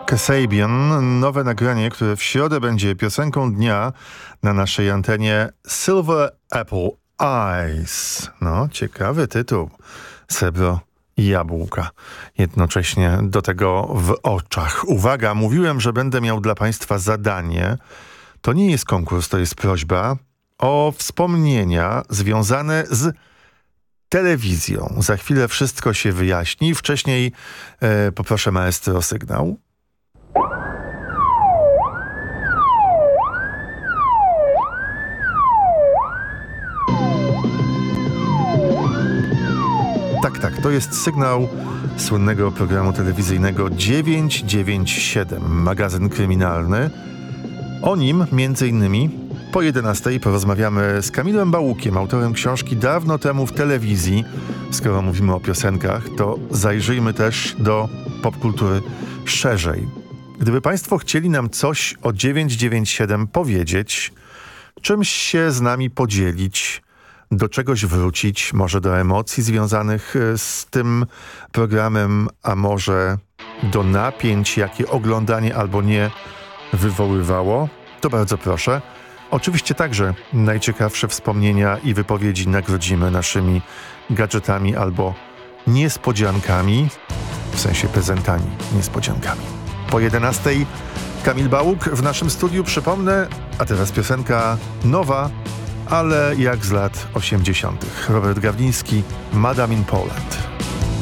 Kasabian, nowe nagranie, które w środę będzie piosenką dnia na naszej antenie, Silver Apple Eyes. No, ciekawy tytuł. Srebro i jabłka. Jednocześnie do tego w oczach. Uwaga, mówiłem, że będę miał dla Państwa zadanie. To nie jest konkurs, to jest prośba o wspomnienia związane z telewizją. Za chwilę wszystko się wyjaśni. Wcześniej poproszę maestro o sygnał. Tak, to jest sygnał słynnego programu telewizyjnego 997, magazyn kryminalny. O nim między innymi po 11 porozmawiamy z Kamilem Bałukiem, autorem książki Dawno temu w telewizji. Skoro mówimy o piosenkach, to zajrzyjmy też do popkultury szerzej. Gdyby Państwo chcieli nam coś o 997 powiedzieć, czymś się z nami podzielić, do czegoś wrócić, może do emocji związanych z tym programem, a może do napięć, jakie oglądanie albo nie wywoływało, to bardzo proszę. Oczywiście także najciekawsze wspomnienia i wypowiedzi nagrodzimy naszymi gadżetami albo niespodziankami, w sensie prezentami, niespodziankami. Po 11 Kamil Bałuk w naszym studiu, przypomnę, a teraz piosenka nowa, ale jak z lat 80. Robert Gawliński, Madame in Poland.